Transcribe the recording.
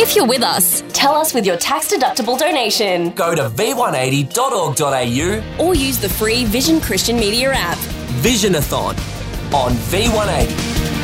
If you're with us, Tell us with your tax-deductible donation. Go to v180.org.au or use the free Vision Christian Media app. Visionathon on V180.